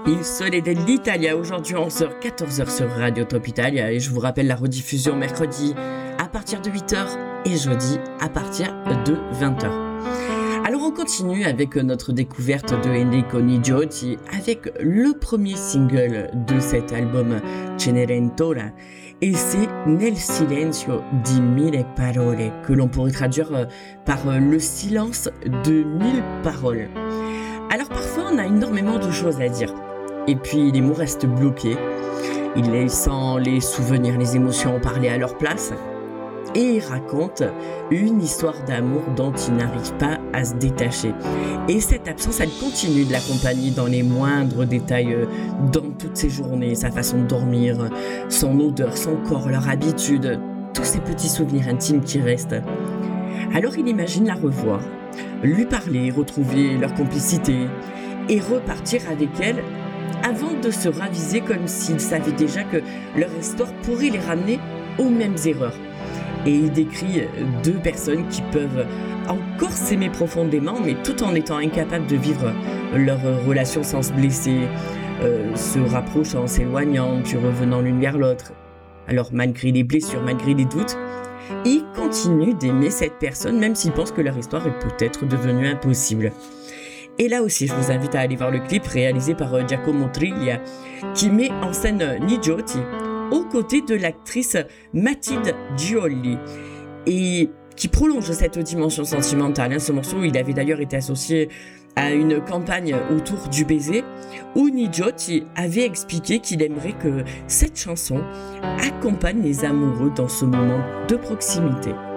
Il Sole dell'Italia, aujourd'hui 11h, 14h sur Radio Top Italia, et je vous rappelle la rediffusion mercredi à partir de 8h et jeudi à partir de 20h. Alors on continue avec notre découverte de Enrico Nigiotti avec le premier single de cet album Cenerentola, et c'est Nel silenzio di mille parole, que l'on pourrait traduire par le silence de 1000 paroles. Alors parfois on a énormément de choses à dire, et puis les mots restent bloqués, il laissant les souvenirs, les émotions en parler à leur place, et il raconte une histoire d'amour dont il n'arrive pas à se détacher. Et cette absence, elle continue de l'accompagner dans les moindres détails, dans toutes ses journées, sa façon de dormir, son odeur, son corps, leur habitude, tous ces petits souvenirs intimes qui restent. Alors il imagine la revoir, lui parler, retrouver leur complicité et repartir avec elle avant de se raviser comme s'il savait déjà que leur histoire pourrait les ramener aux mêmes erreurs. Et il décrit deux personnes qui peuvent encore s'aimer profondément, mais tout en étant incapables de vivre leur relation sans se blesser, se rapprochant, s'éloignant, puis revenant l'une vers l'autre. Alors malgré les blessures, malgré les doutes, ils continuent d'aimer cette personne, même s'ils pensent que leur histoire est peut-être devenue impossible. Et là aussi, je vous invite à aller voir le clip réalisé par Giacomo Triglia, qui met en scène Nigiotti aux côtés de l'actrice Mathilde Giolli, et qui prolonge cette dimension sentimentale. Ce morceau, il avait d'ailleurs été associé à une campagne autour du baiser, où Nigiotti avait expliqué qu'il aimerait que cette chanson accompagne les amoureux dans ce moment de proximité.